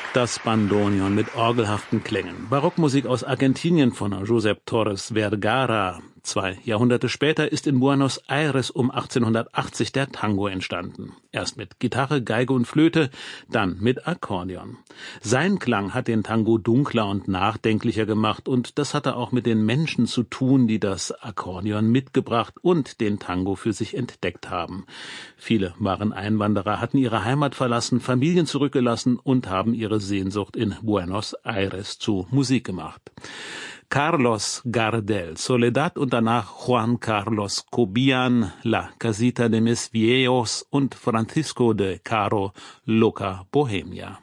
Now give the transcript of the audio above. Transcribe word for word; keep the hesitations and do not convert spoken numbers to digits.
Das Bandoneon mit orgelhaften Klängen. Barockmusik aus Argentinien von Josep Torres Vergara. Zwei Jahrhunderte später ist in Buenos Aires um achtzehnhundertachtzig der Tango entstanden. Erst mit Gitarre, Geige und Flöte, dann mit Akkordeon. Sein Klang hat den Tango dunkler und nachdenklicher gemacht, und das hatte auch mit den Menschen zu tun, die das Akkordeon mitgebracht und den Tango für sich entdeckt haben. Viele waren Einwanderer, hatten ihre Heimat verlassen, Familien zurückgelassen und haben ihre Sehnsucht in Buenos Aires zu Musik gemacht. Carlos Gardel, Soledad und danach Juan Carlos Cobian, La Casita de mis Viejos und Francisco de Caro, Loca Bohemia.